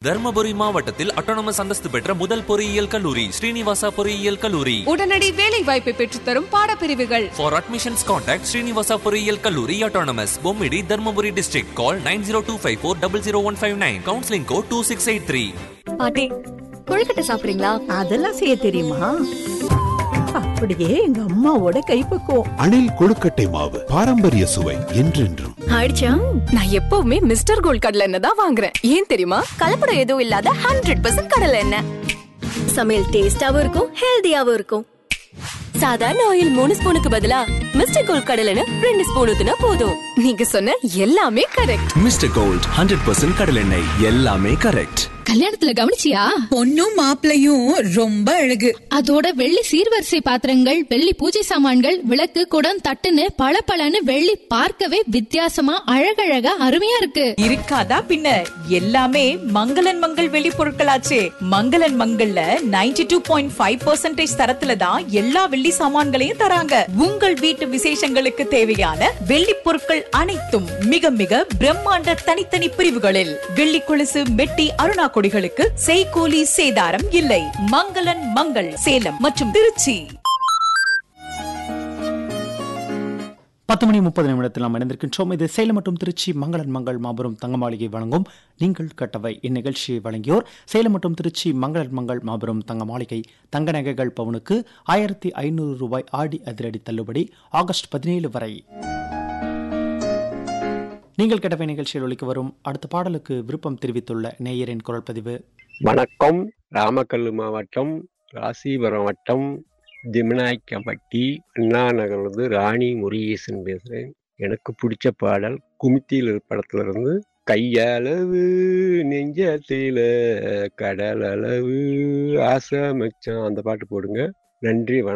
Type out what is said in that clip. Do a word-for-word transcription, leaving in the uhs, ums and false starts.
தர்மபுரி மாவட்டத்தில் அட்டானமஸ் அந்தஸ்து பெற்ற முதல் பொறியியல் கல்லூரி ஸ்ரீனிவாசா பொறியியல் கல்லூரி. உடனடி வேலை வாய்ப்பை பெற்றுத்தரும் பாடப்பிரிவுகள். For admissions contact ஸ்ரீனிவாசா பொறியியல் கல்லூரி autonomous Bommidi Dharmapuri district. Call nine zero two five four zero zero one five nine. Counseling code two six eight three. பாட்டி, கொழுக்கட்டை சாப்பிடுறீங்களா? அதெல்லாம் செய்ய தெரியுமா? அப்படியே எங்க அம்மாவோட கைப்பக்குவம். அணில் கொழுக்கட்டை மாவு பாரம்பரிய சுவை என்றென்றும். ஆயிடுச்சா? நான் எப்பவுமே மிஸ்டர் கோல்ட் கடலை எண்ணெய் தான் வாங்குறேன். ஏன் தெரியுமா? கலப்படம் எதுவும் இல்லாத ஹண்ட்ரட் பர்சன்ட் கடலை எண்ணெய். சமையல் டேஸ்டாவும் இருக்கும், ஹெல்தியாவும் இருக்கும். சாதாரண ஆயில் மூணு ஸ்பூனுக்கு பதிலா மிஸ்டர் கோல்ட் கடலை எண்ணெய் ரெண்டு ஸ்பூன் ஊத்துனா போதும். நீங்க சொன்ன எல்லாமே correct. Mister gold hundred percent கடலை எண்ணெய், எல்லாமே கரெக்ட். கல்யாணத்துல கவனிச்சியா? பொண்ணும் மாப்பிளையும் ரொம்ப அழகு. அதோட வெள்ளி சீர்வரிசை பாத்திரங்கள், வெள்ளி பூஜை சாமான்கள், விளக்கு, குடம், தட்டுன்னு பளபளன்னு வெள்ளி பார்க்கவே வித்தியாசமா அழகழகா அருமையா இருக்கு. இருக்காதா பின்ன? எல்லாமே மங்களன் மங்கள் வெள்ளி பொருட்களாச்சே. மங்களன் மங்கள்ல ninety two point five percentage தரத்துல தான் எல்லா வெள்ளி சாமான்களையும் தராங்க. உங்கள் வீட்டு விசேஷங்களுக்கு தேவையான வெள்ளி பொருட்கள் அனைத்தும் மிக மிக பிரம்மாண்ட தனித்தனி பிரிவுகளில். வெள்ளி கொலுசு, மெட்டி, அருணா கொடிகளுக்கு செய்கூலி சேதாரம் இல்லை. மங்களன் மங்கள் சேலம் மற்றும் திருச்சி. பத்து மணி முப்பது நிமிடத்தில் நாம் இணைந்திருக்கின்றோம். இது சேலம் மற்றும் திருச்சி மங்களன் மங்கள் மாபெரும் தங்க மாளிகை வழங்கும் நீங்கள் கட்டவை. இந்நிகழ்ச்சியை வழங்கியோர் சேலம் மற்றும் திருச்சி மங்களன் மங்கள் மாபெரும் தங்க மாளிகை. தங்க நகைகள் பவுனுக்கு ஆயிரத்தி ஐநூறு ரூபாய் ஆடி அதிரடி தள்ளுபடி ஆகஸ்ட் பதினேழு வரை. நீங்கள் கட்டவை நிகழ்ச்சியில் ஒலிக்க வரும் அடுத்த பாடலுக்கு விருப்பம் தெரிவித்துள்ள நேயரின் குரல் பதிவு. வணக்கம். ராமக்கல்லு மாவட்டம் ராசிபுரம் வட்டம் திமினாய்க்கப்பட்டி அண்ணா நகர்ந்து ராணி முருகேசன் பேசுறேன். எனக்கு பிடிச்ச பாடல் குமித்தியில் படத்துல இருந்து கையளவு நெஞ்சத்தில கடல் அளவு ஆசை மச்சான் அந்த பாட்டு போடுங்க. நன்றி.